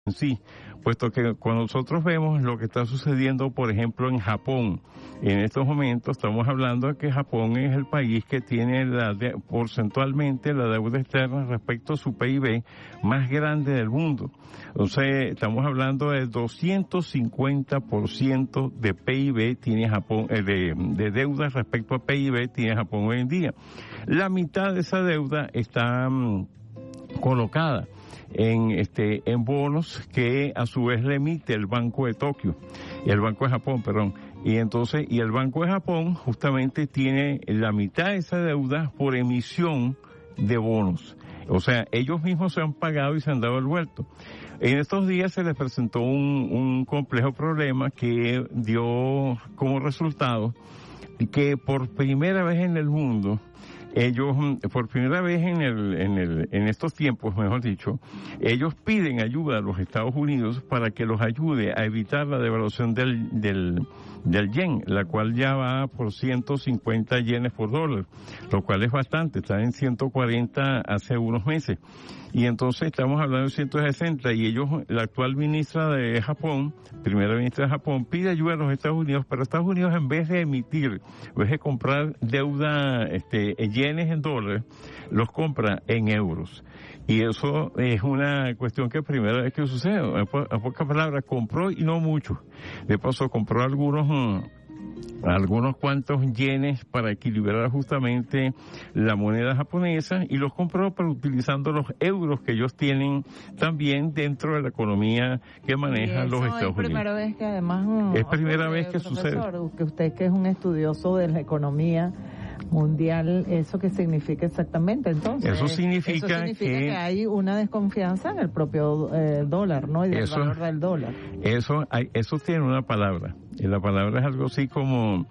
Sí, puesto que cuando nosotros vemos lo que está sucediendo, por ejemplo, en Japón, en estos momentos estamos hablando de que Japón es el país que tiene porcentualmente la deuda externa respecto a su PIB más grande del mundo. Entonces, estamos hablando de 250% de PIB tiene Japón, de deuda respecto a PIB tiene Japón hoy en día. La mitad de esa deuda está colocada en bonos que a su vez le emite el Banco de Tokio, el Banco de Japón, perdón. Y entonces, el Banco de Japón justamente tiene la mitad de esa deuda por emisión de bonos. O sea, ellos mismos se han pagado y se han dado el vuelto. En estos días se les presentó un complejo problema que dio como resultado que por primera vez en el mundo, ellos, por primera vez en estos tiempos, mejor dicho, ellos piden ayuda a los Estados Unidos para que los ayude a evitar la devaluación del yen, la cual ya va por 150 yenes por dólar, lo cual es bastante, está en 140 hace unos meses. Y entonces estamos hablando de 160 y ellos, la actual ministra de Japón, primera ministra de Japón, pide ayuda a los Estados Unidos, pero Estados Unidos en vez de emitir, en vez de comprar deuda, yenes en dólares, los compra en euros. Y eso es una cuestión que primera vez que sucede. En pocas palabras, compró y no mucho. De paso, compró algunos cuantos yenes para equilibrar justamente la moneda japonesa y los compró pero utilizando los euros que ellos tienen también dentro de la economía que manejan los Estados Unidos. Es primera vez que además... Es primera vez que sucede. Que usted que es un estudioso de la economía mundial, ¿eso qué significa exactamente entonces? Eso significa que hay una desconfianza en el propio dólar, ¿no? Y el valor del dólar. Eso tiene una palabra, y la palabra es algo así como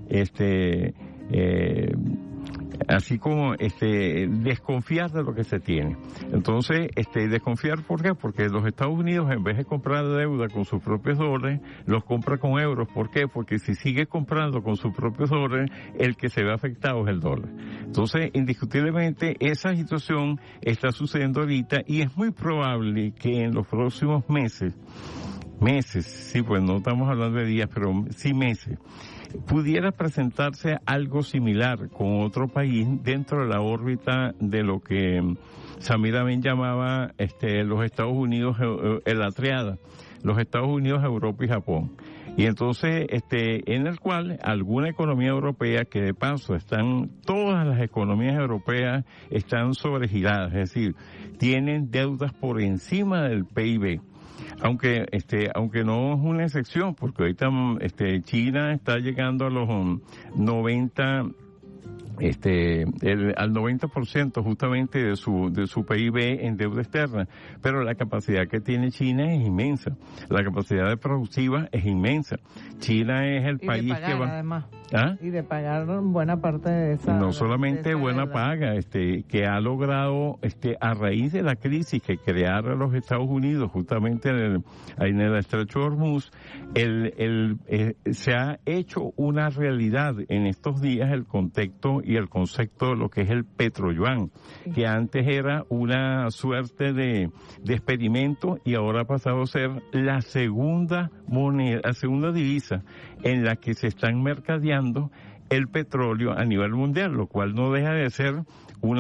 desconfiar de lo que se tiene. Entonces, desconfiar, ¿por qué? Porque los Estados Unidos, en vez de comprar deuda con sus propios dólares, los compra con euros. ¿Por qué? Porque si sigue comprando con sus propios dólares, el que se ve afectado es el dólar. Entonces, indiscutiblemente, esa situación está sucediendo ahorita y es muy probable que en los próximos meses, sí, pues no estamos hablando de días, pero sí meses, pudiera presentarse algo similar con otro país dentro de la órbita de lo que Samir Amin llamaba los Estados Unidos, la triada, los Estados Unidos, Europa y Japón. Y entonces, en el cual alguna economía europea, que de paso todas las economías europeas están sobregiradas, es decir, tienen deudas por encima del PIB. Aunque no es una excepción, porque ahorita China está llegando a los 90, al 90% justamente de su PIB en deuda externa, pero la capacidad que tiene China es inmensa, la capacidad productiva es inmensa. China es el país que va además. Y de pagar buena parte de esa. No solamente buena paga, que ha logrado, a raíz de la crisis que crearon los Estados Unidos, justamente en el Estrecho de Hormuz, se ha hecho una realidad en estos días el contexto y el concepto de lo que es el petroyuan, que antes era una suerte de experimento y ahora ha pasado a ser la segunda moneda, la segunda divisa en la que se están mercadeando el petróleo a nivel mundial, lo cual no deja de ser un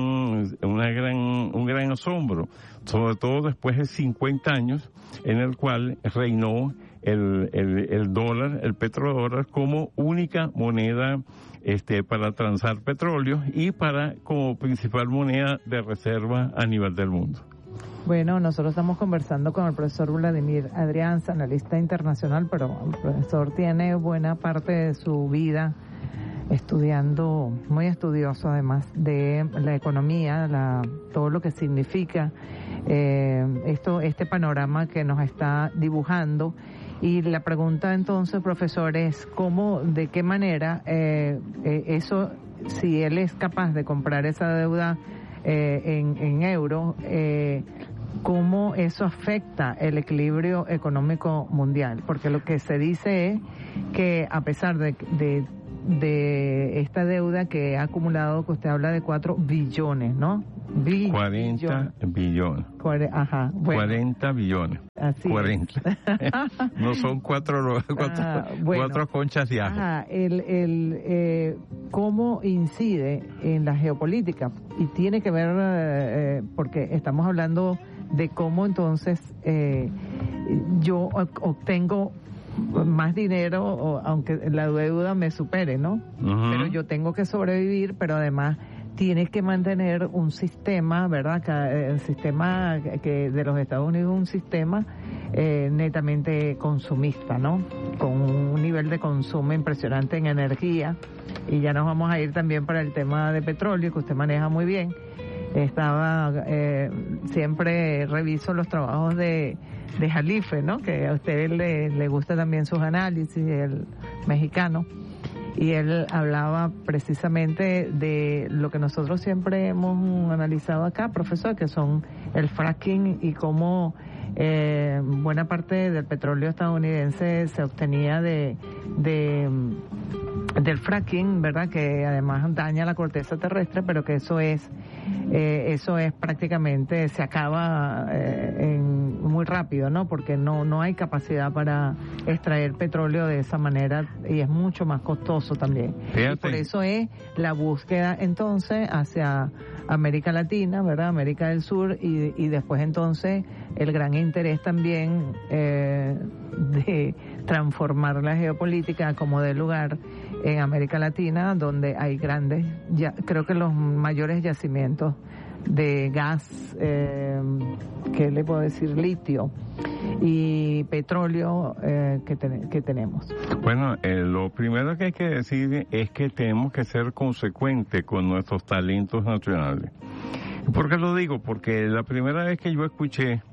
gran asombro, sobre todo después de 50 años en el cual reinó el dólar, el petrodólar, como única moneda para transar petróleo y como principal moneda de reserva a nivel del mundo. Bueno, nosotros estamos conversando con el profesor Vladimir Adrianza, analista internacional, pero el profesor tiene buena parte de su vida estudiando, muy estudioso además de la economía, todo lo que significa este panorama que nos está dibujando. Y la pregunta entonces, profesor, es de qué manera eso, si él es capaz de comprar esa deuda en euros, cómo eso afecta el equilibrio económico mundial, porque lo que se dice es que a pesar de de esta deuda que ha acumulado, que usted habla de 4 billones, ¿no? 40 billones. Ajá, bueno. 40 billones. Así 40. No son cuatro conchas de ajo. Ajá, cómo incide en la geopolítica. Y tiene que ver, porque estamos hablando de cómo entonces yo obtengo más dinero, aunque la deuda me supere, ¿no? Uh-huh. Pero yo tengo que sobrevivir, pero además tiene que mantener un sistema, ¿verdad? El sistema que de los Estados Unidos es un sistema netamente consumista, ¿no? Con un nivel de consumo impresionante en energía. Y ya nos vamos a ir también para el tema de petróleo, que usted maneja muy bien. Siempre reviso los trabajos de Jalife, ¿no? Que a usted le gusta también sus análisis, el mexicano. Y él hablaba precisamente de lo que nosotros siempre hemos analizado acá, profesor, que son el fracking y cómo buena parte del petróleo estadounidense se obtenía del fracking, ¿verdad? Que además daña la corteza terrestre, pero que eso es prácticamente, se acaba muy rápido, ¿no? Porque no hay capacidad para extraer petróleo de esa manera y es mucho más costoso también. Fíjate. Y por eso es la búsqueda entonces hacia América Latina, ¿verdad? América del Sur y después entonces el gran interés también de transformar la geopolítica como de lugar en América Latina, donde hay grandes, creo que los mayores yacimientos de gas, ¿qué le puedo decir? Litio y petróleo que tenemos. Bueno, lo primero que hay que decir es que tenemos que ser consecuentes con nuestros talentos nacionales. ¿Por qué lo digo? Porque la primera vez que yo escuché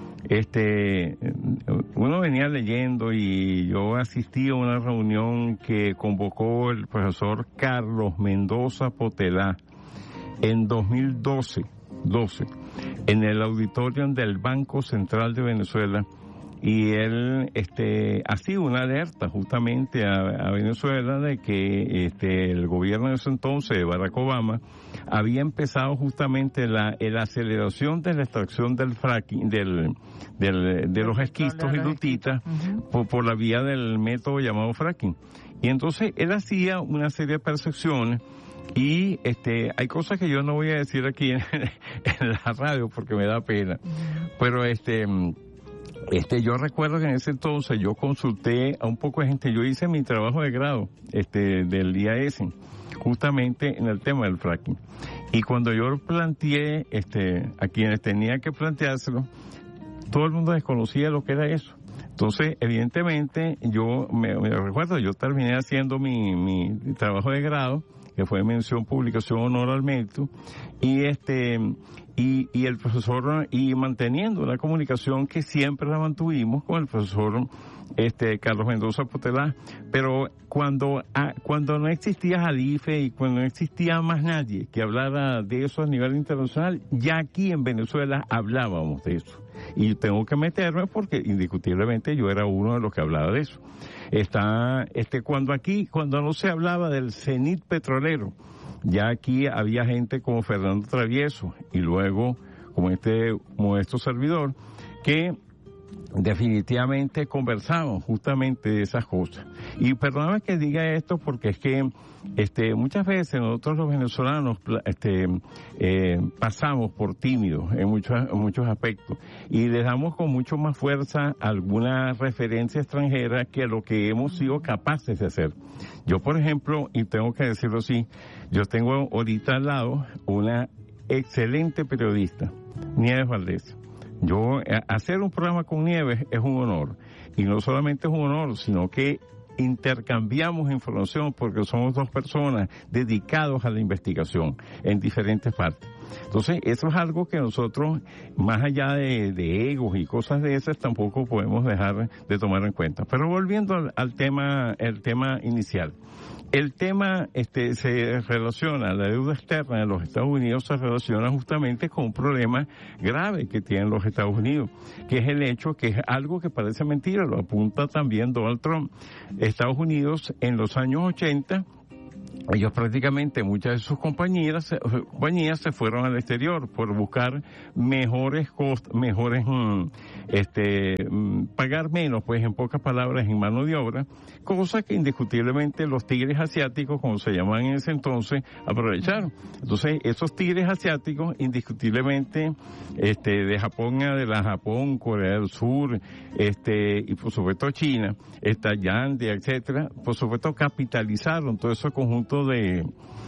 uno venía leyendo y yo asistí a una reunión que convocó el profesor Carlos Mendoza Potelá en 2012 en el auditorium del Banco Central de Venezuela, y él hacía una alerta justamente a Venezuela de que el gobierno de ese entonces, Barack Obama, había empezado justamente la aceleración de la extracción del fracking, de los esquistos y lutitas, uh-huh, por la vía del método llamado fracking. Y entonces él hacía una serie de percepciones y hay cosas que yo no voy a decir aquí en la radio porque me da pena, pero yo recuerdo que en ese entonces yo consulté a un poco de gente, yo hice mi trabajo de grado del IAS justamente en el tema del fracking, y cuando yo planteé a quienes tenía que planteárselo, todo el mundo desconocía lo que era eso. Entonces, evidentemente, yo me recuerdo, yo terminé haciendo mi trabajo de grado, que fue mención, publicación, honor al mérito, y el profesor, y manteniendo una comunicación que siempre la mantuvimos con el profesor Carlos Mendoza Potelá, pero cuando no existía Jalife y cuando no existía más nadie que hablara de eso a nivel internacional, ya aquí en Venezuela hablábamos de eso. Y tengo que meterme porque indiscutiblemente yo era uno de los que hablaba de eso. Cuando no se hablaba del cenit petrolero, ya aquí había gente como Fernando Travieso y luego como modesto servidor que definitivamente conversamos justamente de esas cosas. Y perdóname que diga esto porque es que muchas veces nosotros los venezolanos pasamos por tímidos en muchos aspectos y les damos con mucho más fuerza alguna referencia extranjera que lo que hemos sido capaces de hacer. Yo, por ejemplo, y tengo que decirlo así, yo tengo ahorita al lado una excelente periodista, Nieves Valdés. Hacer un programa con Nieves es un honor, y no solamente es un honor, sino que intercambiamos información porque somos dos personas dedicados a la investigación en diferentes partes. Entonces, eso es algo que nosotros, más allá de egos y cosas de esas, tampoco podemos dejar de tomar en cuenta. Pero volviendo al tema, el tema inicial. El tema se relaciona, la deuda externa de los Estados Unidos se relaciona justamente con un problema grave que tienen los Estados Unidos, que es el hecho que es algo que parece mentira, lo apunta también Donald Trump. Estados Unidos en los años 80 ellos prácticamente, muchas de sus compañías se fueron al exterior por buscar mejores costos, pagar menos, pues en pocas palabras, en mano de obra, cosa que indiscutiblemente los tigres asiáticos, como se llamaban en ese entonces, aprovecharon. Entonces, esos tigres asiáticos, indiscutiblemente, de Japón, Corea del Sur, y por supuesto China, Yandia, etcétera, por supuesto capitalizaron todo ese conjunto de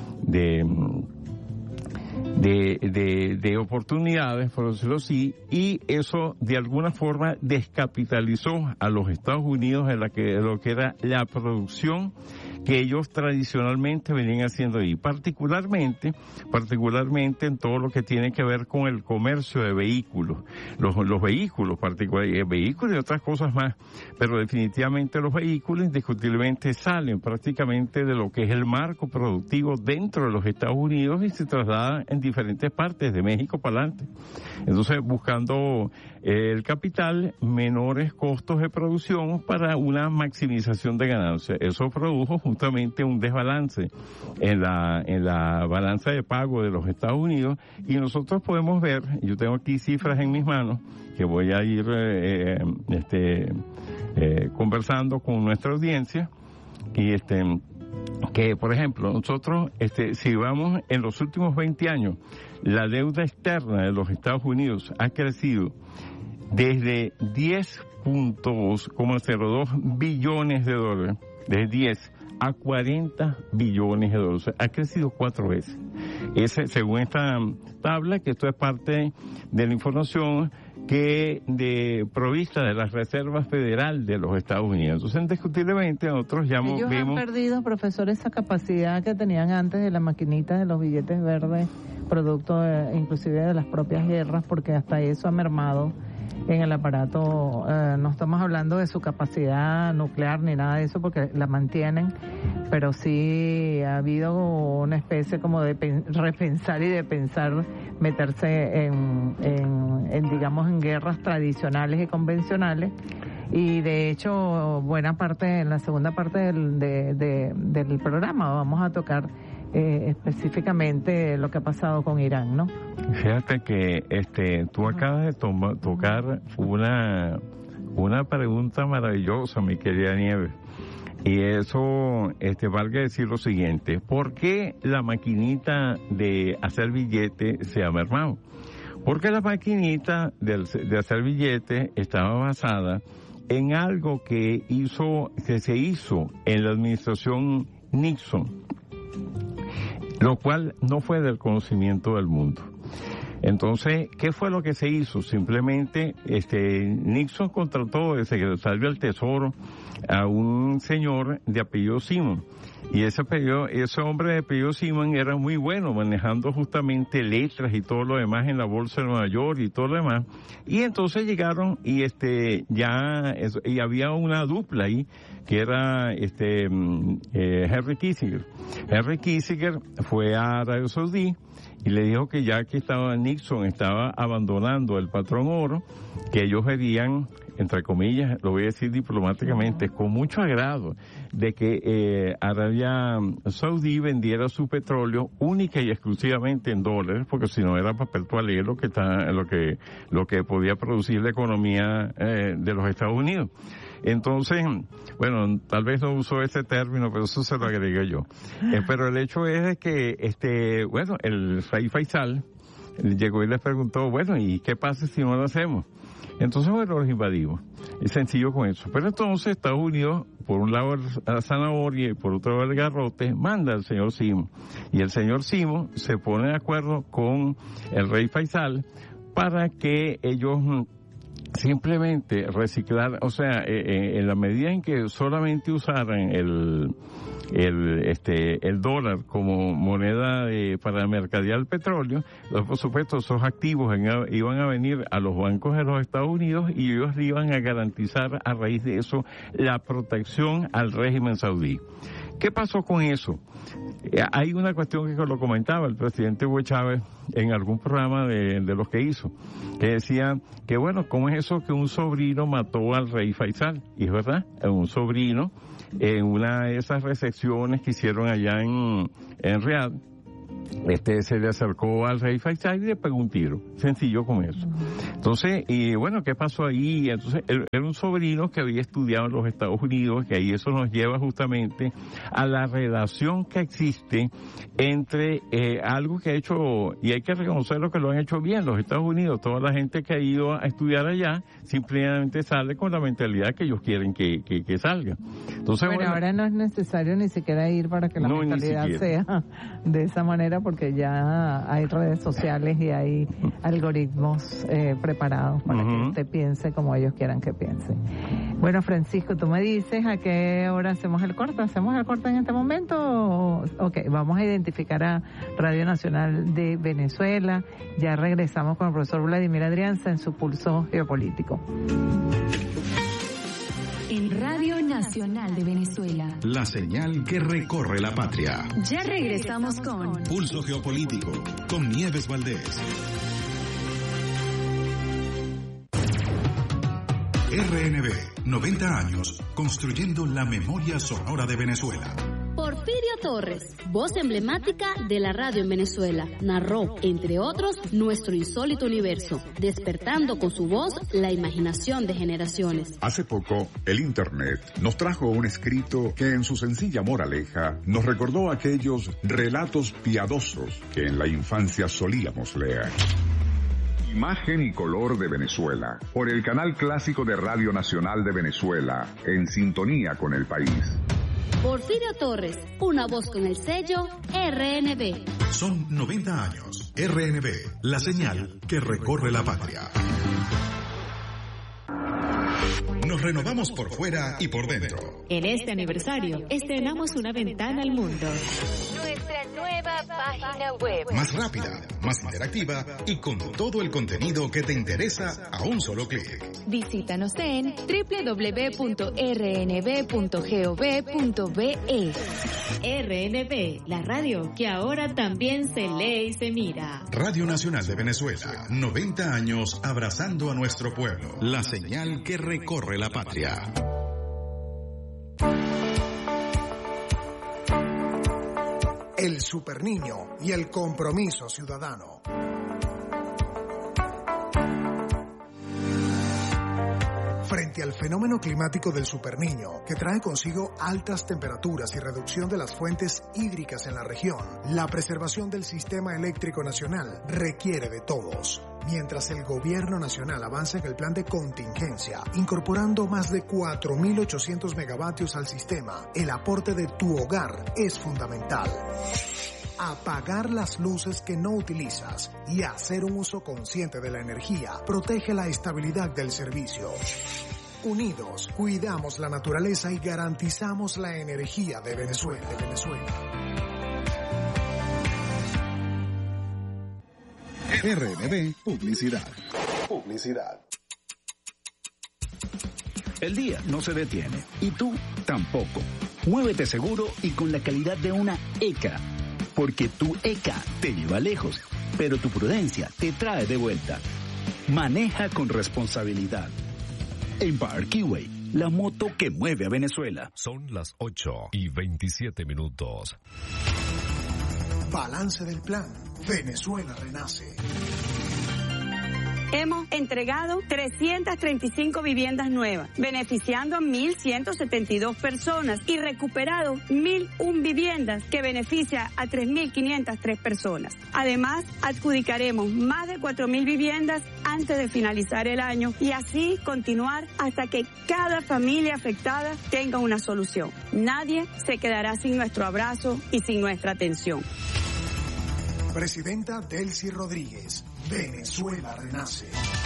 oportunidades, por decirlo así, y eso de alguna forma descapitalizó a los Estados Unidos en lo que era la producción que ellos tradicionalmente venían haciendo ahí, particularmente en todo lo que tiene que ver con el comercio de vehículos, los vehículos particulares, vehículos y otras cosas más, pero definitivamente los vehículos indiscutiblemente salen prácticamente de lo que es el marco productivo dentro de los Estados Unidos y se trasladan en diferentes partes de México para adelante. Entonces, buscando el capital, menores costos de producción para una maximización de ganancias. Eso produjo justamente un desbalance en la balanza de pago de los Estados Unidos, y nosotros podemos ver, yo tengo aquí cifras en mis manos que voy a ir conversando con nuestra audiencia, y que por ejemplo nosotros si vamos en los últimos 20 años, la deuda externa de los Estados Unidos ha crecido desde 10.02 billones de dólares, de 10 a 40 billones de dólares. Ha crecido 4 veces. Según esta tabla, que esto es parte de la información provista de la Reserva Federal de los Estados Unidos. Entonces, indiscutiblemente, nosotros ya vimos... Ellos han perdido, profesor, esa capacidad que tenían antes de las maquinitas de los billetes verdes, producto inclusive de las propias guerras, porque hasta eso ha mermado en el aparato. No estamos hablando de su capacidad nuclear ni nada de eso, porque la mantienen, pero sí ha habido una especie como de repensar y de pensar meterse digamos, en guerras tradicionales y convencionales. Y de hecho, en la segunda parte del programa vamos a tocar específicamente lo que ha pasado con Irán, ¿no? Fíjate que tú acabas de tocar una pregunta maravillosa, mi querida Nieves. Y eso, valga decir lo siguiente: ¿por qué la maquinita de hacer billete se ha mermado? Porque la maquinita de hacer billete estaba basada en algo que se hizo en la administración Nixon, lo cual no fue del conocimiento del mundo. Entonces, ¿qué fue lo que se hizo? Simplemente, Nixon contrató de secretario del Tesoro a un señor de apellido Simon. Y ese hombre de apellido Simon era muy bueno manejando justamente letras y todo lo demás en la bolsa de Nueva York y todo lo demás. Y entonces llegaron y y había una dupla ahí que era Henry Kissinger. Henry Kissinger fue a Arabia Saudí y le dijo que ya que Nixon estaba abandonando el patrón oro, que ellos verían, entre comillas, lo voy a decir diplomáticamente, con mucho agrado, de que Arabia Saudí vendiera su petróleo única y exclusivamente en dólares, porque si no era papel toalé lo que podía producir la economía de los Estados Unidos. Entonces, bueno, tal vez no usó ese término, pero eso se lo agregué yo. Pero el hecho es de que, el rey Faisal llegó y les preguntó, bueno, ¿y qué pasa si no lo hacemos? Entonces, bueno, los invadimos. Es sencillo con eso. Pero entonces Estados Unidos, por un lado la zanahoria y por otro lado el garrote, manda al señor Simon. Y el señor Simon se pone de acuerdo con el rey Faisal para que ellos simplemente reciclar, o sea, en la medida en que solamente usaran el dólar como moneda para mercadear el petróleo, por supuesto esos activos iban a venir a los bancos de los Estados Unidos y ellos iban a garantizar a raíz de eso la protección al régimen saudí. ¿Qué pasó con eso? Hay una cuestión que lo comentaba el presidente Hugo Chávez en algún programa de los que hizo, que decía que bueno, ¿cómo es eso que un sobrino mató al rey Faisal? Y es verdad, un sobrino en una de esas recepciones que hicieron allá en Riad, se le acercó al rey Faisal y le pegó un tiro, sencillo como eso. Entonces, y bueno, ¿qué pasó ahí? Entonces, era un sobrino que había estudiado en los Estados Unidos, que ahí eso nos lleva justamente a la relación que existe entre algo que ha hecho, y hay que reconocerlo que lo han hecho bien los Estados Unidos, toda la gente que ha ido a estudiar allá, simplemente sale con la mentalidad que ellos quieren que salga. Entonces, bueno, ahora no es necesario ni siquiera ir para que la mentalidad sea de esa manera, porque ya hay redes sociales y hay algoritmos preparados para que usted piense como ellos quieran que piense. Bueno, Francisco, tú me dices a qué hora hacemos el corte. ¿Hacemos el corte en este momento? Ok, vamos a identificar a Radio Nacional de Venezuela. Ya regresamos con el profesor Vladimir Adrianza en su Pulso Geopolítico. En Radio Nacional de Venezuela. La señal que recorre la patria. Ya regresamos con Pulso Geopolítico, con Nieves Valdés. RNB, 90 años, construyendo la memoria sonora de Venezuela. Porfirio Torres, voz emblemática de la radio en Venezuela, narró, entre otros, nuestro insólito universo, despertando con su voz la imaginación de generaciones. Hace poco, el Internet nos trajo un escrito que en su sencilla moraleja nos recordó aquellos relatos piadosos que en la infancia solíamos leer. Imagen y color de Venezuela, por el canal clásico de Radio Nacional de Venezuela, en sintonía con el país. Porfirio Torres, una voz con el sello RNB. Son 90 años. RNB, la señal que recorre la patria. Nos renovamos por fuera y por dentro. En este aniversario, estrenamos una ventana al mundo. Nuestra nueva página web. Más rápida, más interactiva y con todo el contenido que te interesa a un solo clic. Visítanos en www.rnb.gov.be. RNB, la radio que ahora también se lee y se mira. Radio Nacional de Venezuela, 90 años abrazando a nuestro pueblo. La señal que recorre la patria. El Superniño y el compromiso ciudadano. Frente al fenómeno climático del Superniño, que trae consigo altas temperaturas y reducción de las fuentes hídricas en la región, la preservación del sistema eléctrico nacional requiere de todos. Mientras el gobierno nacional avanza en el plan de contingencia, incorporando más de 4.800 megavatios al sistema, el aporte de tu hogar es fundamental. Apagar las luces que no utilizas y hacer un uso consciente de la energía protege la estabilidad del servicio. Unidos, cuidamos la naturaleza y garantizamos la energía de Venezuela. RNB Publicidad. El día no se detiene y tú tampoco. Muévete seguro y con la calidad de una ECA. Porque tu ECA te lleva lejos, pero tu prudencia te trae de vuelta. Maneja con responsabilidad. Empire Keyway, la moto que mueve a Venezuela. Son las 8:27. Balance del plan. Venezuela renace. Hemos entregado 335 viviendas nuevas, beneficiando a 1.172 personas y recuperado 1.001 viviendas que beneficia a 3.503 personas. Además, adjudicaremos más de 4.000 viviendas antes de finalizar el año y así continuar hasta que cada familia afectada tenga una solución. Nadie se quedará sin nuestro abrazo y sin nuestra atención. Presidenta Delcy Rodríguez. Venezuela renace.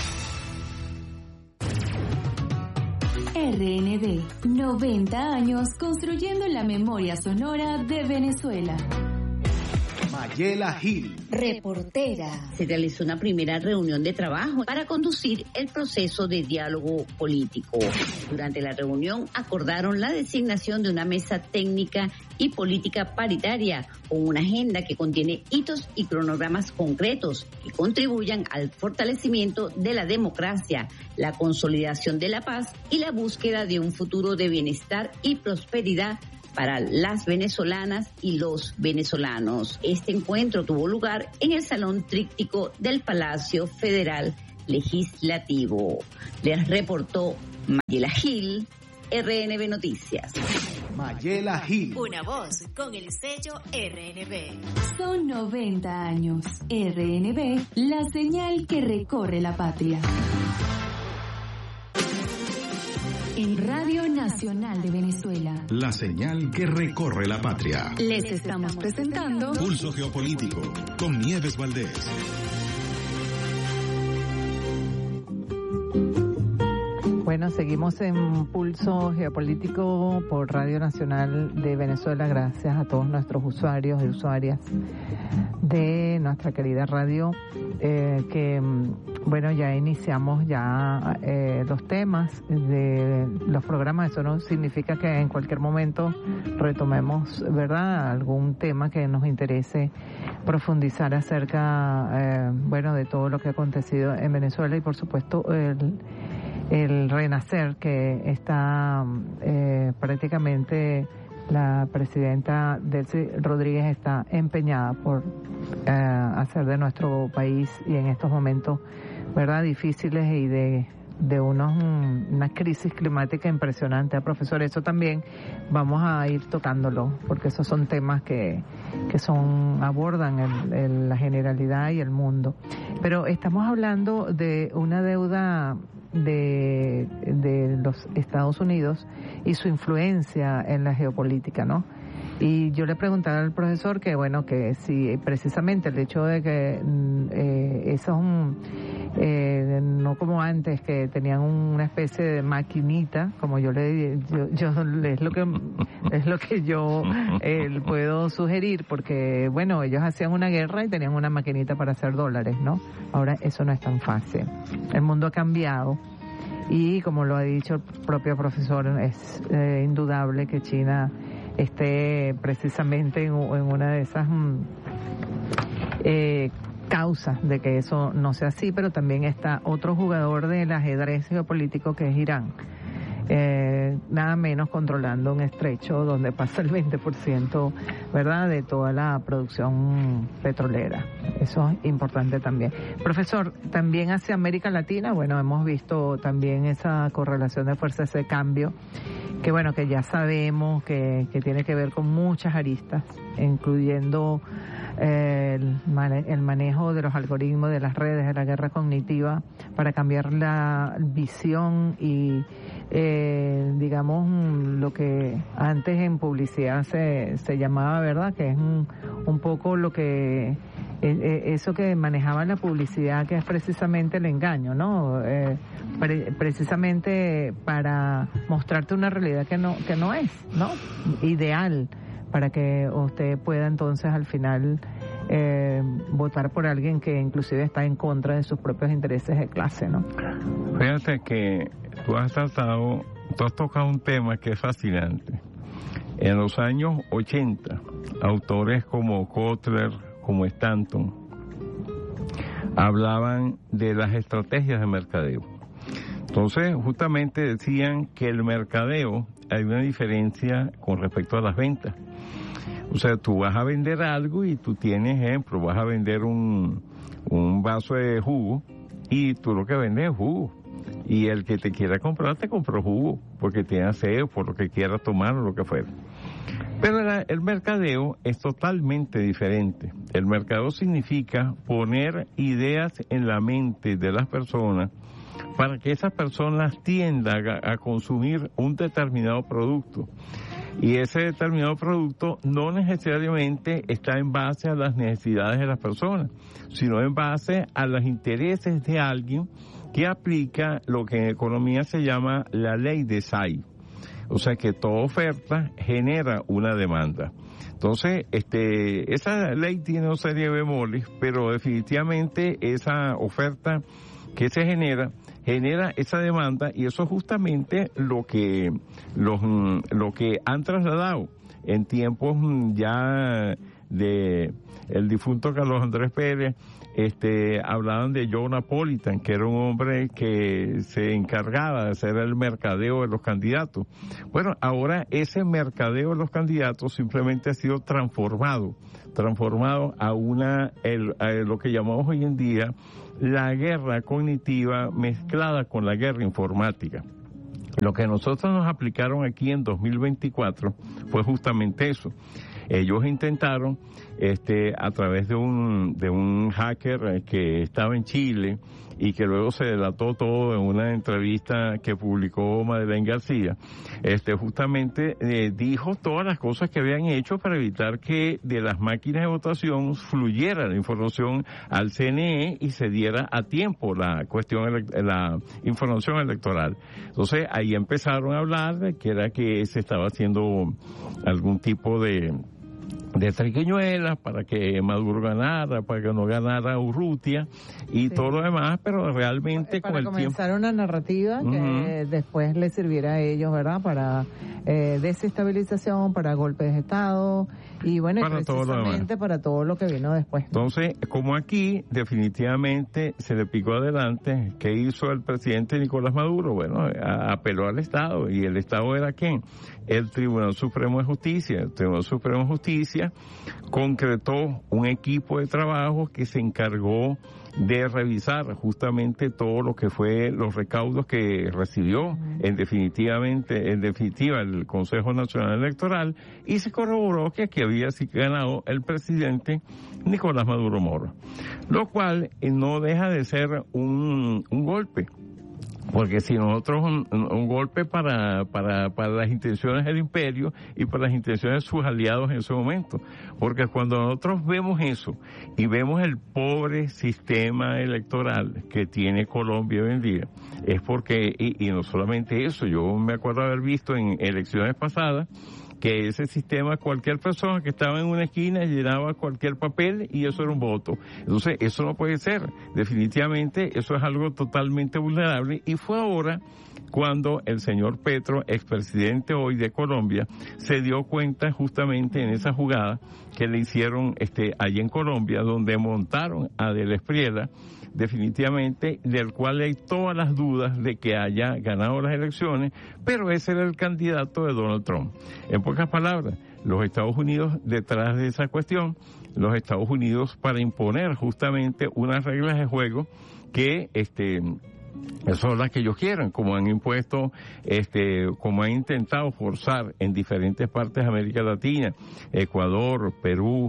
RNB, 90 años construyendo la memoria sonora de Venezuela. Mayela Gil, reportera. Se realizó una primera reunión de trabajo para conducir el proceso de diálogo político. Durante la reunión acordaron la designación de una mesa técnica y política paritaria con una agenda que contiene hitos y cronogramas concretos que contribuyan al fortalecimiento de la democracia, la consolidación de la paz y la búsqueda de un futuro de bienestar y prosperidad para las venezolanas y los venezolanos. Este encuentro tuvo lugar en el Salón Tríptico del Palacio Federal Legislativo. Les reportó Mayela Gil, RNB Noticias. Mayela Gil. Una voz con el sello RNB. Son 90 años. RNB, la señal que recorre la patria. En Radio Nacional de Venezuela. La señal que recorre la patria. Les estamos presentando Pulso Geopolítico con Nieves Valdés. Bueno, seguimos en Pulso Geopolítico por Radio Nacional de Venezuela. Gracias a todos nuestros usuarios y usuarias de nuestra querida radio, que bueno, ya iniciamos los temas de los programas. Eso no significa que en cualquier momento retomemos, ¿verdad?, algún tema que nos interese profundizar acerca, de todo lo que ha acontecido en Venezuela y, por supuesto, el renacer que está prácticamente la presidenta Delcy Rodríguez está empeñada por hacer de nuestro país, y en estos momentos, ¿verdad?, difíciles y de una crisis climática impresionante. Profesor, eso también vamos a ir tocándolo, porque esos son temas que abordan la generalidad y el mundo. Pero estamos hablando de una deuda de los Estados Unidos y su influencia en la geopolítica, ¿no? Y yo le preguntaba al profesor que si precisamente el hecho de que esos no como antes, que tenían una especie de maquinita, como yo es lo que yo puedo sugerir, porque ellos hacían una guerra y tenían una maquinita para hacer dólares, ¿no? Ahora eso no es tan fácil. El mundo ha cambiado y, como lo ha dicho el propio profesor, es indudable que China esté precisamente en una de esas causas de que eso no sea así, pero también está otro jugador del ajedrez geopolítico, que es Irán, nada menos controlando un estrecho donde pasa el 20%, ¿verdad?, de toda la producción petrolera. Eso es importante también. Profesor, también hacia América Latina, hemos visto también esa correlación de fuerzas, ese cambio, que ya sabemos que tiene que ver con muchas aristas, incluyendo el manejo de los algoritmos, de las redes, de la guerra cognitiva, para cambiar la visión y lo que antes en publicidad se llamaba, ¿verdad?, que es un poco lo que eso que manejaba la publicidad, que es precisamente el engaño, ¿no? Precisamente para mostrarte una realidad que no es, ¿no?, ideal, para que usted pueda entonces al final votar por alguien que inclusive está en contra de sus propios intereses de clase, ¿no? Fíjate que tú has tocado un tema que es fascinante. En los años 80, autores como Kotler, como Stanton, hablaban de las estrategias de mercadeo. Entonces, justamente decían que el mercadeo, hay una diferencia con respecto a las ventas. O sea, tú vas a vender algo y tú tienes, ejemplo, vas a vender un vaso de jugo y tú lo que vendes es jugo. Y el que te quiera comprar, te compró jugo, porque tiene sed, por lo que quiera tomar o lo que fuera. Pero el mercadeo es totalmente diferente. El mercadeo significa poner ideas en la mente de las personas para que esas personas tiendan a consumir un determinado producto. Y ese determinado producto no necesariamente está en base a las necesidades de las personas, sino en base a los intereses de alguien que aplica lo que en economía se llama la ley de Say. O sea que toda oferta genera una demanda. Entonces, esa ley tiene una serie de bemoles, pero definitivamente esa oferta que se genera esa demanda, y eso es justamente lo que han trasladado en tiempos ya de el difunto Carlos Andrés Pérez. Hablaban de Joe Napolitan, que era un hombre que se encargaba de hacer el mercadeo de los candidatos. Bueno, ahora ese mercadeo de los candidatos simplemente ha sido transformado a lo que llamamos hoy en día la guerra cognitiva mezclada con la guerra informática. Lo que nosotros nos aplicaron aquí en 2024 fue justamente eso. Ellos intentaron, a través de un hacker que estaba en Chile y que luego se delató todo en una entrevista que publicó Madeleine García, justamente dijo todas las cosas que habían hecho para evitar que de las máquinas de votación fluyera la información al CNE y se diera a tiempo la información electoral. Entonces ahí empezaron a hablar de que era que se estaba haciendo algún tipo de triquiñuelas para que Maduro ganara, para que no ganara Urrutia y todo lo demás, pero realmente para con el comenzar tiempo... una narrativa que después les sirviera a ellos, ¿verdad? Para desestabilización, para golpes de Estado y bueno, para precisamente para todo lo que vino después, ¿no? Entonces, como aquí definitivamente se le picó adelante, ¿qué hizo el presidente Nicolás Maduro? Bueno, apeló al Estado, y el Estado era ¿quién? El Tribunal Supremo de Justicia. El Tribunal Supremo de Justicia concretó un equipo de trabajo que se encargó de revisar justamente todo lo que fue los recaudos que recibió en definitiva el Consejo Nacional Electoral, y se corroboró que aquí había sí ganado el presidente Nicolás Maduro Moro, lo cual no deja de ser un golpe. Porque si nosotros un golpe para las intenciones del imperio y para las intenciones de sus aliados en ese momento, porque cuando nosotros vemos eso y vemos el pobre sistema electoral que tiene Colombia hoy en día, es porque, y no solamente eso, yo me acuerdo haber visto en elecciones pasadas que ese sistema, cualquier persona que estaba en una esquina llenaba cualquier papel y eso era un voto. Entonces, eso no puede ser. Definitivamente, eso es algo totalmente vulnerable, y fue ahora cuando el señor Petro, expresidente hoy de Colombia, se dio cuenta justamente en esa jugada que le hicieron allí en Colombia, donde montaron a Del Espriella, definitivamente, del cual hay todas las dudas de que haya ganado las elecciones, pero ese era el candidato de Donald Trump. En pocas palabras, los Estados Unidos detrás de esa cuestión, los Estados Unidos para imponer justamente unas reglas de juego que son las que ellos quieran, como han impuesto, como han intentado forzar en diferentes partes de América Latina, Ecuador, Perú,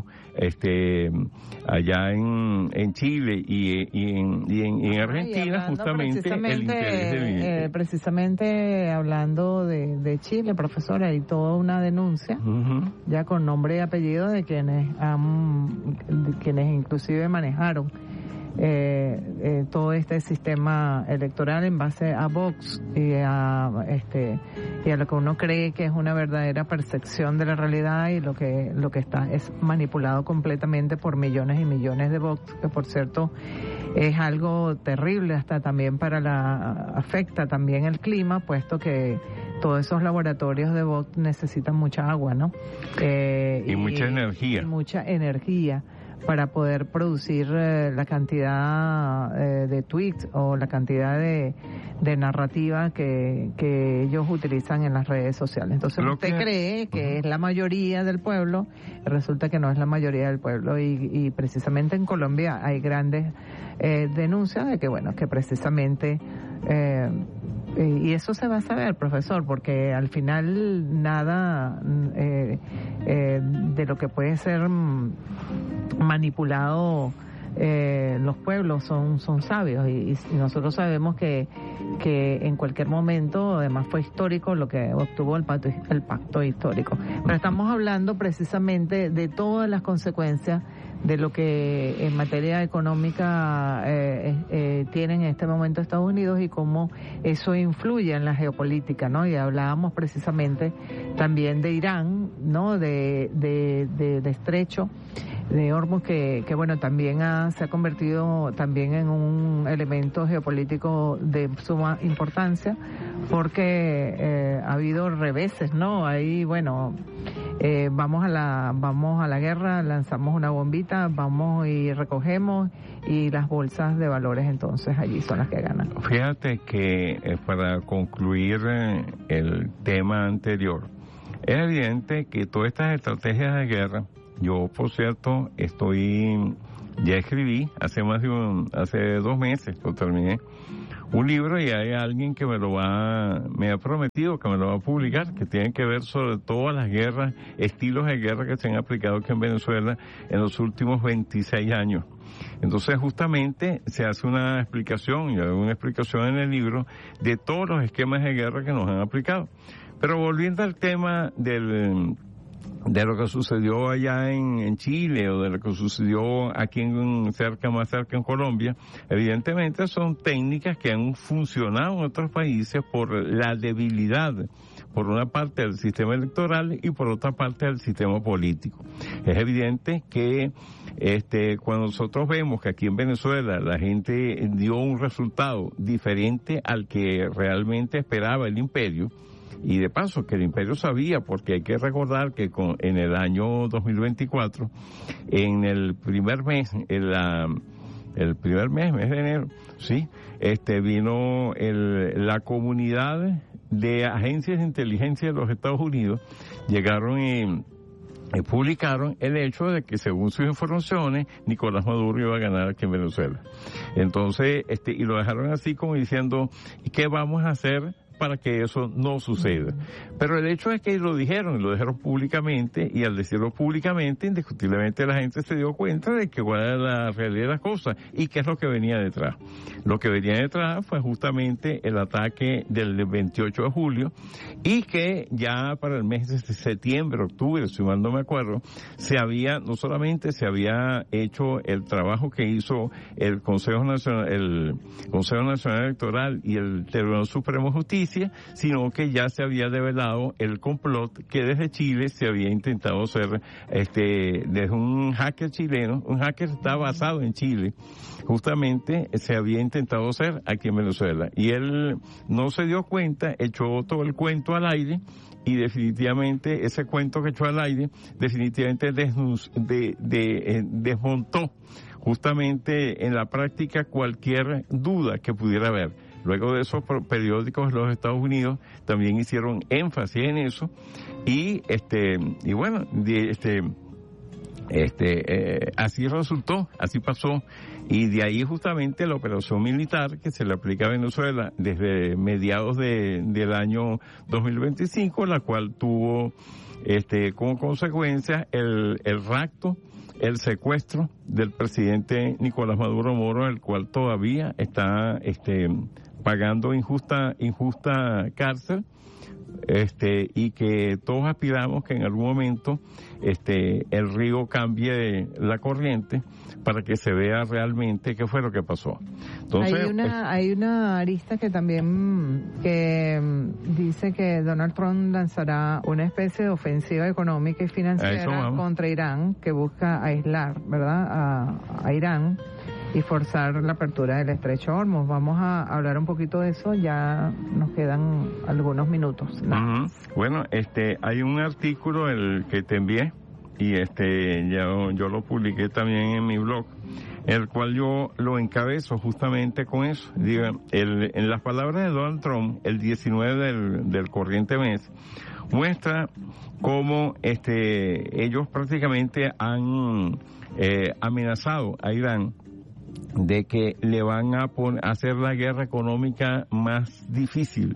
allá en Chile y en Argentina, justamente el interés del precisamente hablando de Chile, profesora, hay toda una denuncia, ya con nombre y apellido de quienes inclusive manejaron todo este sistema electoral en base a Vox y a lo que uno cree que es una verdadera percepción de la realidad, y lo que está es manipulado completamente por millones y millones de Vox, que por cierto es algo terrible hasta también afecta también el clima, puesto que todos esos laboratorios de Vox necesitan mucha agua, ¿no? Y mucha energía. Y mucha energía para poder producir la cantidad de tweets o la cantidad de narrativa que ellos utilizan en las redes sociales. Entonces usted cree que es la mayoría del pueblo, resulta que no es la mayoría del pueblo, y precisamente en Colombia hay grandes denuncias de que que precisamente y eso se va a saber, profesor, porque al final nada de lo que puede ser manipulado los pueblos son sabios, y nosotros sabemos que en cualquier momento, además fue histórico lo que obtuvo el pacto histórico, pero estamos hablando precisamente de todas las consecuencias lo que en materia económica tiene en este momento Estados Unidos y cómo eso influye en la geopolítica, ¿no? Y hablábamos precisamente también de Irán, ¿no? De estrecho de Hormuz, que bueno, también se ha convertido también en un elemento geopolítico de suma importancia, porque ha habido reveses, ¿no? Ahí, bueno, vamos a la guerra, lanzamos una bombita, vamos y recogemos, y las bolsas de valores entonces allí son las que ganan. Fíjate que para concluir el tema anterior, es evidente que todas estas estrategias de guerra, yo por cierto ya escribí hace 2 meses, lo terminé, un libro, y hay alguien que me ha prometido que me lo va a publicar, que tiene que ver sobre todas las guerras, estilos de guerra que se han aplicado aquí en Venezuela en los últimos 26 años. Entonces justamente se hace una explicación, y hay una explicación en el libro, de todos los esquemas de guerra que nos han aplicado. Pero volviendo al tema de lo que sucedió allá en Chile, o de lo que sucedió aquí más cerca en Colombia, evidentemente son técnicas que han funcionado en otros países por la debilidad, por una parte del sistema electoral y por otra parte del sistema político. Es evidente que cuando nosotros vemos que aquí en Venezuela la gente dio un resultado diferente al que realmente esperaba el imperio, y de paso que el imperio sabía, porque hay que recordar que en el año 2024, en el primer mes, mes de enero, sí, vino la comunidad de agencias de inteligencia de los Estados Unidos, llegaron y publicaron el hecho de que, según sus informaciones, Nicolás Maduro iba a ganar aquí en Venezuela. Entonces, y lo dejaron así como diciendo, ¿qué vamos a hacer para que eso no suceda? Pero el hecho es que lo dijeron públicamente, y al decirlo públicamente, indiscutiblemente la gente se dio cuenta de que cuál era la realidad de las cosas y qué es lo que venía detrás. Lo que venía detrás fue justamente el ataque del 28 de julio, y que ya para el mes de septiembre, octubre, si mal no me acuerdo, no solamente se había hecho el trabajo que hizo el Consejo Nacional Electoral y el Tribunal Supremo de Justicia, sino que ya se había develado el complot que desde Chile se había intentado hacer, desde un hacker chileno, un hacker está basado en Chile, justamente se había intentado hacer aquí en Venezuela, y él no se dio cuenta, echó todo el cuento al aire, y definitivamente ese cuento que echó al aire definitivamente desmontó justamente en la práctica cualquier duda que pudiera haber. Luego de esos periódicos de los Estados Unidos también hicieron énfasis en eso, y bueno, así resultó, así pasó, y de ahí justamente la operación militar que se le aplica a Venezuela desde mediados del año 2025, la cual tuvo como consecuencia el rapto, el secuestro del presidente Nicolás Maduro Moro, el cual todavía está pagando injusta cárcel, y que todos aspiramos que en algún momento el río cambie la corriente para que se vea realmente qué fue lo que pasó. Entonces, hay una arista que también dice que Donald Trump lanzará una especie de ofensiva económica y financiera contra Irán, que busca aislar, ¿verdad?, a Irán y forzar la apertura del estrecho Hormuz. Vamos a hablar un poquito de eso, ya nos quedan algunos minutos. Bueno, hay un artículo el que te envié, y yo lo publiqué también en mi blog, el cual yo lo encabezo justamente con eso. En las palabras de Donald Trump, el 19 del corriente mes, muestra cómo ellos prácticamente han amenazado a Irán de que le van a hacer la guerra económica más difícil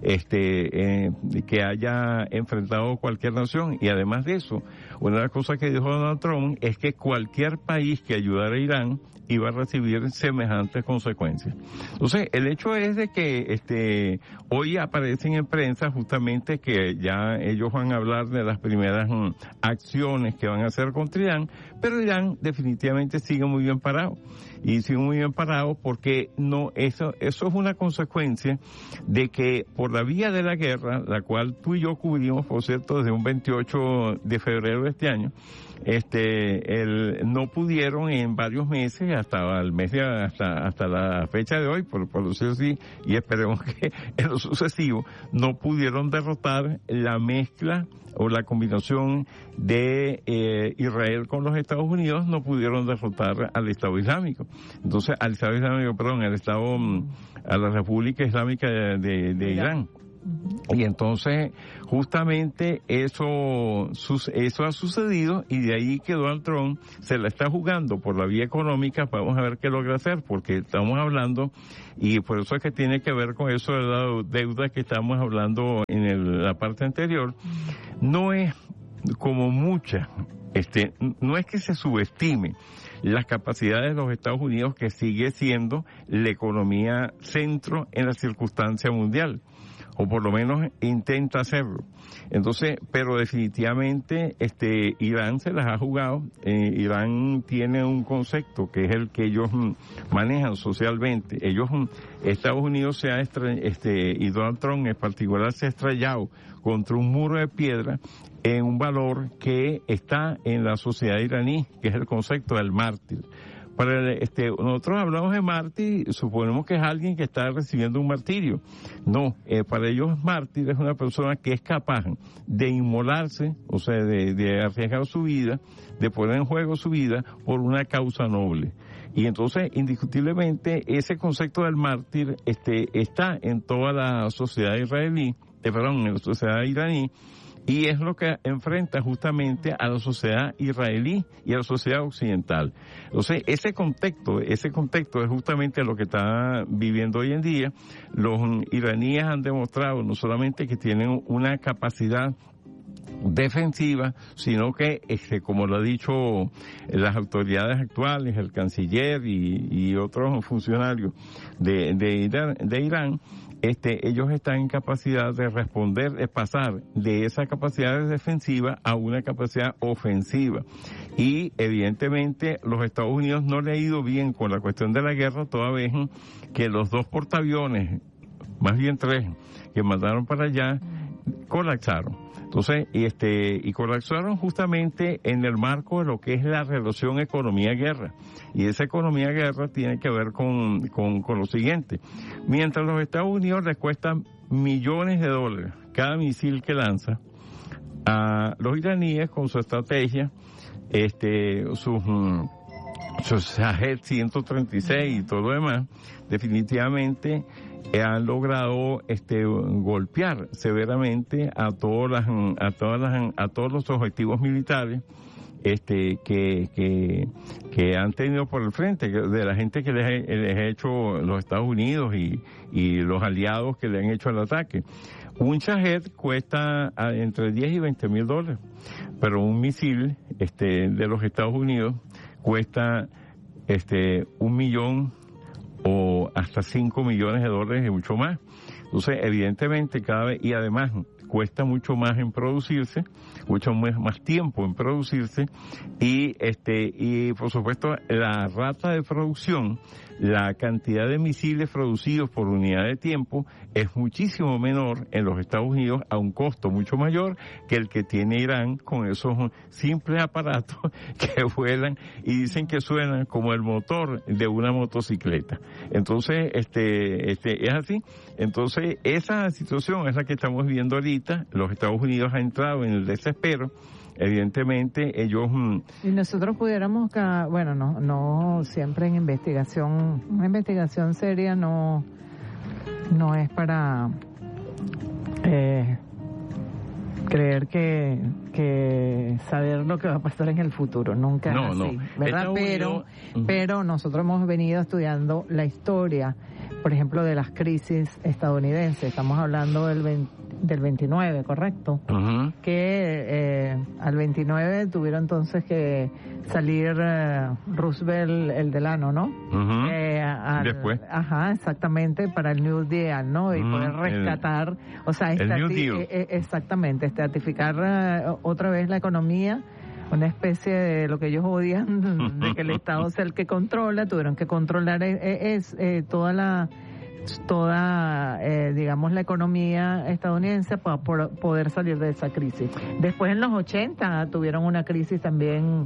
que haya enfrentado cualquier nación. Y además de eso, una de las cosas que dijo Donald Trump es que cualquier país que ayudara a Irán iba a recibir semejantes consecuencias. Entonces, el hecho es de que hoy aparecen en prensa justamente que ya ellos van a hablar de las primeras acciones que van a hacer contra Irán, pero Irán definitivamente sigue muy bien parado. Y sigue muy bien parado porque eso es una consecuencia de que por la vía de la guerra, la cual tú y yo cubrimos, por cierto, desde un 28 de febrero de este año, no pudieron en varios meses, hasta la fecha de hoy, por decirlo así, y esperemos que en lo sucesivo, no pudieron derrotar la mezcla o la combinación de Israel con los Estados Unidos, no pudieron derrotar al Estado Islámico. Entonces, a la República Islámica de Irán. Y entonces, justamente eso ha sucedido, y de ahí que Donald Trump se la está jugando por la vía económica. Vamos a ver qué logra hacer, porque estamos hablando, y por eso es que tiene que ver con eso de la deuda que estamos hablando en la parte anterior. No es como mucha, no es que se subestime las capacidades de los Estados Unidos, que sigue siendo la economía centro en la circunstancia mundial, o por lo menos intenta hacerlo. Entonces, pero definitivamente Irán se las ha jugado. Irán tiene un concepto que es el que ellos manejan socialmente. Estados Unidos y Donald Trump en particular se ha estrellado contra un muro de piedra en un valor que está en la sociedad iraní, que es el concepto del mártir. Nosotros hablamos de mártir, suponemos que es alguien que está recibiendo un martirio. No, para ellos mártir es una persona que es capaz de inmolarse, o sea, de arriesgar su vida, de poner en juego su vida por una causa noble. Y entonces, indiscutiblemente, ese concepto del mártir está en toda la sociedad en la sociedad iraní, y es lo que enfrenta justamente a la sociedad israelí y a la sociedad occidental. Entonces, ese contexto es justamente lo que está viviendo hoy en día. Los iraníes han demostrado no solamente que tienen una capacidad defensiva, sino que, como lo ha dicho las autoridades actuales, el canciller y otros funcionarios de Irán, ellos están en capacidad de responder, de pasar de esa capacidad defensiva a una capacidad ofensiva. Y evidentemente los Estados Unidos no le ha ido bien con la cuestión de la guerra, toda vez que los 2 portaaviones, más bien 3, que mandaron para allá, colapsaron. Entonces, y colapsaron justamente en el marco de lo que es la relación economía-guerra. Y esa economía-guerra tiene que ver con lo siguiente. Mientras los Estados Unidos les cuestan millones de dólares cada misil que lanza, a los iraníes con su estrategia, sus Shahed 136 y todo lo demás, definitivamente han logrado golpear severamente a todos los objetivos militares que han tenido por el frente, de la gente que les ha hecho los Estados Unidos y los aliados que le han hecho el ataque. Un Shahed cuesta entre 10 y 20 mil dólares, pero un misil de los Estados Unidos cuesta $1 millón o hasta 5 millones de dólares y mucho más. Entonces, evidentemente, cada vez, y además cuesta mucho más en producirse, mucho más tiempo en producirse, y por supuesto la rata de producción, la cantidad de misiles producidos por unidad de tiempo es muchísimo menor en los Estados Unidos, a un costo mucho mayor que el que tiene Irán con esos simples aparatos que vuelan y dicen que suenan como el motor de una motocicleta. Entonces, es así. Entonces, esa situación es la que estamos viviendo ahorita. Los Estados Unidos han entrado en el desespero. Evidentemente ellos... Y nosotros pudiéramos, bueno, no siempre en investigación, una investigación seria no es para creer que saber lo que va a pasar en el futuro, nunca es así, ¿verdad? Pero nosotros hemos venido estudiando la historia por ejemplo, de las crisis estadounidenses. Estamos hablando del 29, ¿correcto? Que al 29 tuvieron entonces que salir Roosevelt, el delano, ¿no? Después. Ajá, exactamente, para el New Deal, ¿no? Y poder rescatar, el New Deal. Exactamente, estratificar otra vez la economía, una especie de lo que ellos odian, de que el Estado sea el que controla. Tuvieron que controlar toda digamos, la economía estadounidense para poder salir de esa crisis. Después, en los 80, tuvieron una crisis también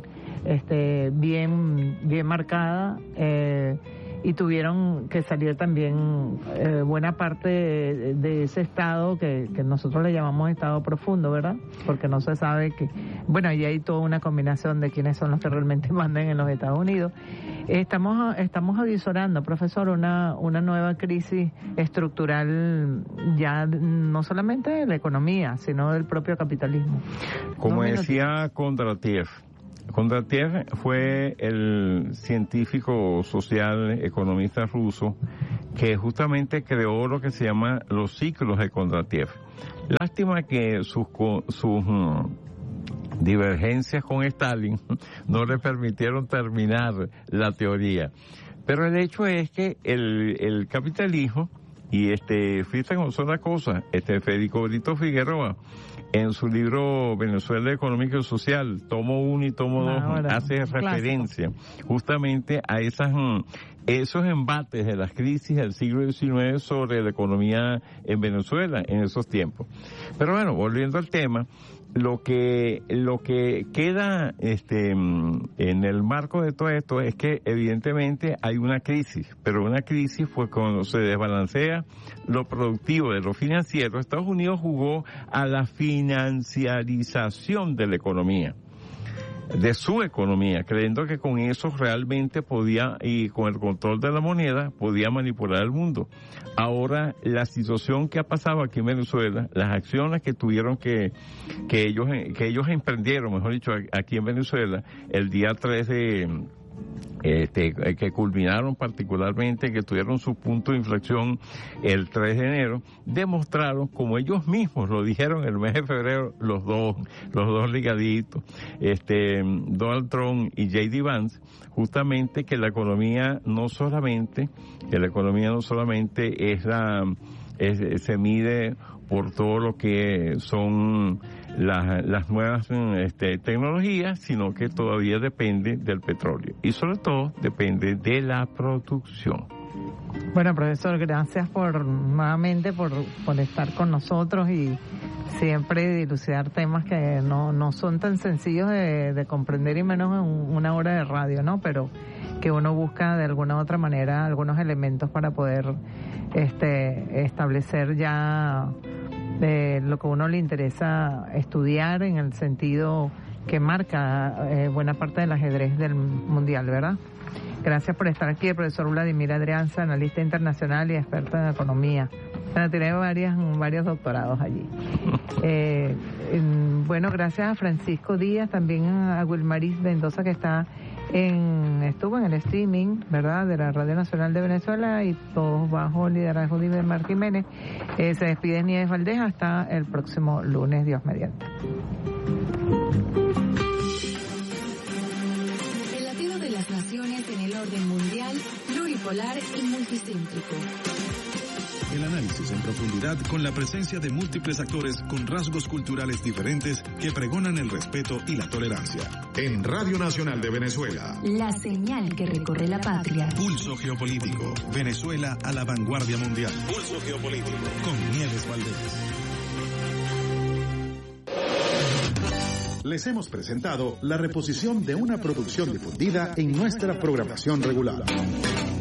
bien marcada, y tuvieron que salir también buena parte de ese estado que nosotros le llamamos estado profundo, ¿verdad? Porque no se sabe que, bueno, y hay toda una combinación de quiénes son los que realmente mandan en los Estados Unidos. Estamos avisorando, profesor, una nueva crisis estructural, ya no solamente de la economía, sino del propio capitalismo. Como decía Kondratiev fue el científico social, economista ruso, que justamente creó lo que se llama los ciclos de Kondratiev. Lástima que sus divergencias con Stalin no le permitieron terminar la teoría. Pero el hecho es que el capitalismo, y fíjense una sola cosa, Federico Brito Figueroa, en su libro Venezuela Económico y Social, tomo 1 y tomo 2, hace referencia justamente a esos embates de las crisis del siglo XIX sobre la economía en Venezuela en esos tiempos. Pero bueno, volviendo al tema, lo que queda en el marco de todo esto es que evidentemente hay una crisis, pero una crisis fue cuando se desbalancea lo productivo de lo financiero. Estados Unidos jugó a la financiarización de la economía, de su economía, creyendo que con eso realmente podía, y con el control de la moneda, podía manipular el mundo. Ahora, la situación que ha pasado aquí en Venezuela, las acciones que tuvieron que ellos emprendieron, mejor dicho, aquí en Venezuela, el día 3 que culminaron particularmente, que tuvieron su punto de inflexión el 3 de enero, demostraron, como ellos mismos lo dijeron el mes de febrero, los dos ligaditos, Donald Trump y J.D. Vance, justamente que la economía no solamente se mide por todo lo que son las nuevas tecnologías, sino que todavía depende del petróleo y sobre todo depende de la producción. Bueno, profesor, gracias nuevamente por estar con nosotros y siempre dilucidar temas que no son tan sencillos de comprender, y menos en una hora de radio, ¿no? Pero que uno busca de alguna u otra manera algunos elementos para poder establecer ya lo que a uno le interesa estudiar, en el sentido que marca buena parte del ajedrez del mundial, ¿verdad? Gracias por estar aquí, el profesor Vladimir Adrianza, analista internacional y experto en economía. Bueno, tiene varios doctorados allí. Bueno, gracias a Francisco Díaz, también a Wilmaris Mendoza, que estuvo en el streaming, ¿verdad?, de la Radio Nacional de Venezuela, y todos bajo el liderazgo de Mar Jiménez. Se despide Nieves Valdés hasta el próximo lunes, Dios mediante. El latido de las naciones en el orden mundial, pluripolar y multicéntrico. El análisis en profundidad con la presencia de múltiples actores con rasgos culturales diferentes que pregonan el respeto y la tolerancia. En Radio Nacional de Venezuela, la señal que recorre la patria. Pulso geopolítico. Venezuela a la vanguardia mundial. Pulso geopolítico. Con Nieves Valdés. Les hemos presentado la reposición de una producción difundida en nuestra programación regular.